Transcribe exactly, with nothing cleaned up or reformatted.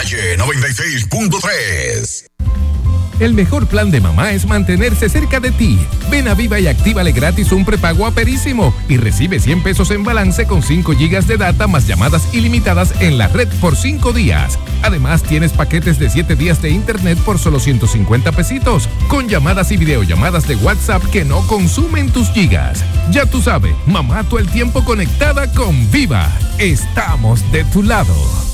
Calle noventa y seis punto tres. El mejor plan de mamá es mantenerse cerca de ti. Ven a Viva y actívale gratis un prepago aperísimo y recibe cien pesos en balance con cinco gigas de data más llamadas ilimitadas en la red por cinco días. Además, tienes paquetes de siete días de internet por solo ciento cincuenta pesitos, con llamadas y videollamadas de WhatsApp que no consumen tus gigas. Ya tú sabes, mamá todo el tiempo conectada con Viva. Estamos de tu lado.